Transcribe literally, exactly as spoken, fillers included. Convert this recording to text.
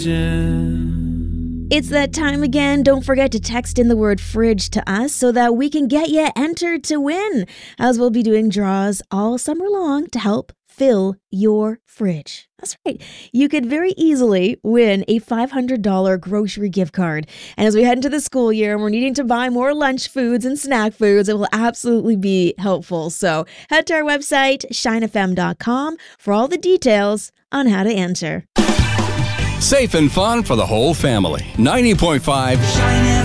It's that time again. Don't forget to text in the word fridge to us so that we can get you entered to win, as we'll be doing draws all summer long to help fill your fridge. That's right. You could very easily win a five hundred dollars grocery gift card. And as we head into the school year and we're needing to buy more lunch foods and snack foods, it will absolutely be helpful. So head to our website, shine f m dot com, for all the details on how to enter. Safe and fun for the whole family. ninety point five